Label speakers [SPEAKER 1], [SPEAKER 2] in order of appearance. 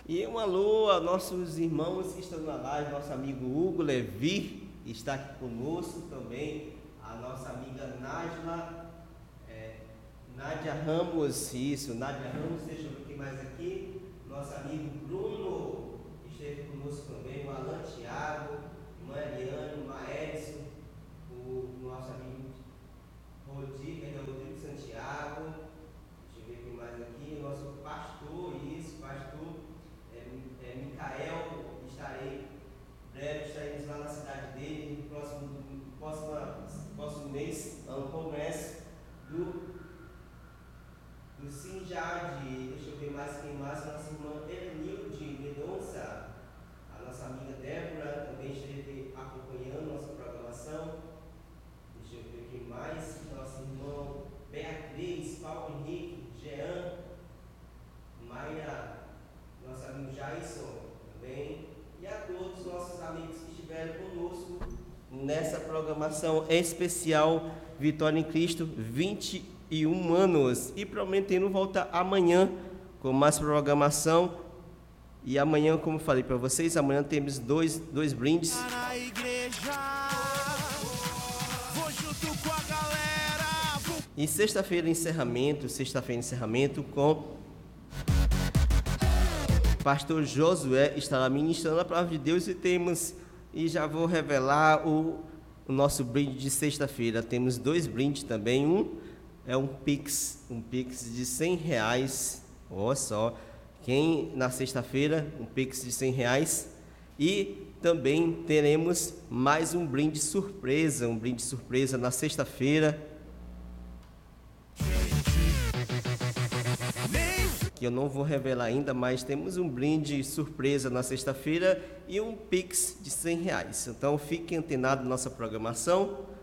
[SPEAKER 1] E um alô a nossos irmãos que estão na live, nosso amigo Hugo Levi está aqui conosco também, a nossa amiga Nádia Ramos, Nádia Ramos, deixa eu ver quem mais aqui, nosso amigo Bruno, que esteve conosco também, o Alan Thiago, Mariano, o Maedson, o nosso amigo Rodrigo Santiago, deixa eu ver quem mais aqui, o nosso pastor, Micael, estaremos lá na cidade dele, próximo mês, no congresso do Sinjad. Deixa eu ver mais quem mais, nossa irmã Elenilde Mendonça, a nossa amiga Débora também esteve acompanhando nossa programação. Deixa eu ver quem mais, nosso irmão Beatriz, Paulo Henrique, Jean, Maia, nosso amigo Jaison também, e a todos os nossos amigos que estiveram conosco nessa programação especial Vitória em Cristo, 21 anos. E prometendo voltar amanhã com mais programação. E amanhã, como falei para vocês, amanhã temos dois brindes. E sexta-feira encerramento com Pastor Josué estará ministrando a palavra de Deus e já vou revelar o nosso brinde de sexta-feira. Temos 2 brindes também. Um é um Pix de R$100. Olha só, quem na sexta-feira, um Pix de R$100. E também teremos mais um brinde surpresa na sexta-feira, que eu não vou revelar ainda, mas temos um brinde surpresa na sexta-feira e um Pix de R$100. Então fiquem antenados na nossa programação.